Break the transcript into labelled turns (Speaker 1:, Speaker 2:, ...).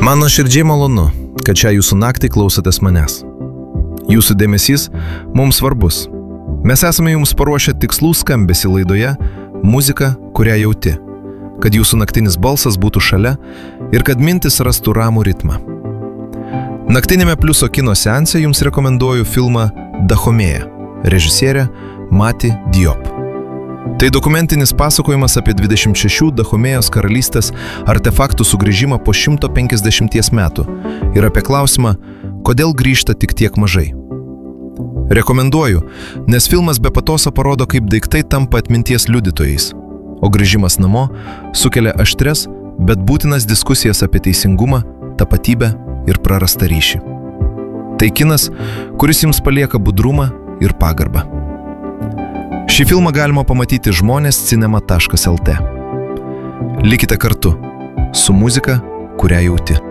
Speaker 1: Man nuoširdžiai malonu, kad šią jūsų naktį klausotės manęs. Jūsų dėmesys mums svarbus. Mes esame jums paruošę tikslų skambesį laidoje muzika, kurią jauti, kad jūsų naktinis balsas būtų šalia ir kad mintis rastų ramų ritmą. Naktinėme Pliuso kino seanse jums rekomenduoju filmą Dahomėja, režisierė Mati Diop. Tai dokumentinis pasakojimas apie 26 Dahomėjos karalystės artefaktų sugrįžimą po 150 metų ir apie klausimą, kodėl grįžta tik tiek mažai. Rekomenduoju, nes filmas be patoso parodo, kaip daiktai tampa atminties liudytojais, o grįžimas namo sukelia aštrias, bet būtinas diskusijas apie teisingumą, tapatybę ir prarastą ryšį. Tai kinas, kuris jums palieka budrumą ir pagarbą. Šį filmą galima pamatyti žmonės.cinema.lt. Likite kartu su muzika, kurią jauti.